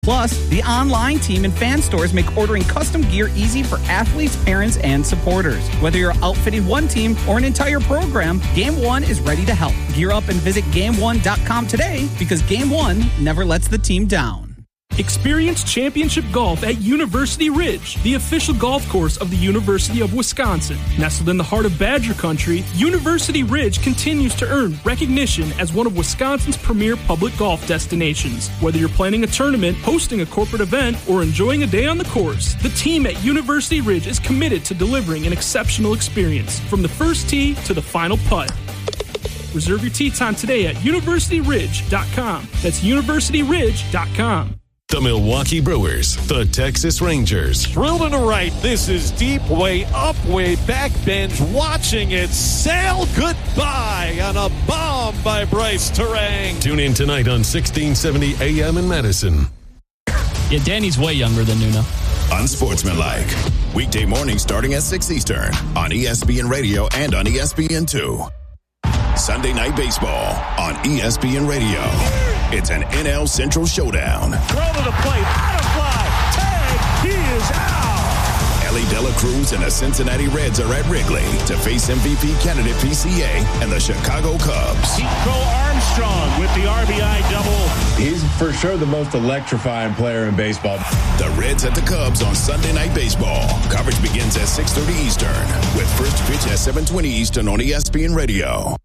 Plus, the online team and fan stores make ordering custom gear easy for athletes, parents, and supporters. Whether you're outfitting one team or an entire program, Game One is ready to help. Gear up and visit GameOne.com today because Game One never lets the team down. Experience championship golf at University Ridge, the official golf course of the University of Wisconsin. Nestled in the heart of Badger Country, University Ridge continues to earn recognition as one of Wisconsin's premier public golf destinations. Whether you're planning a tournament, hosting a corporate event, or enjoying a day on the course, the team at University Ridge is committed to delivering an exceptional experience from the first tee to the final putt. Reserve your tee time today at universityridge.com. That's universityridge.com. The Milwaukee Brewers, the Texas Rangers. Drilled into right. This is deep, way up, way back bench. Watching it sail goodbye on a bomb by Bryce Terang. Tune in tonight on 1670 AM in Madison. Yeah, Danny's way younger than Nuno. Unsportsmanlike. Weekday morning starting at 6 Eastern on ESPN Radio and on ESPN2. Sunday Night Baseball on ESPN Radio. It's an NL Central showdown. Throw to the plate, out of fly, tag, he is out. Ellie De La Cruz and the Cincinnati Reds are at Wrigley to face MVP candidate PCA and the Chicago Cubs. Nico Armstrong with the RBI double. He's for sure the most electrifying player in baseball. The Reds at the Cubs on Sunday Night Baseball. Coverage begins at 6:30 Eastern with first pitch at 7:20 Eastern on ESPN Radio.